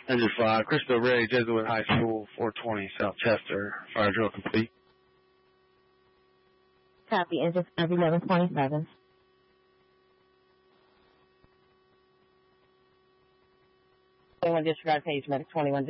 Engine 5, Crystal Ray, Jesuit High School, 420 South Chester. Fire drill complete. Copy, Engine 5, 1127. Disregard page medic 21.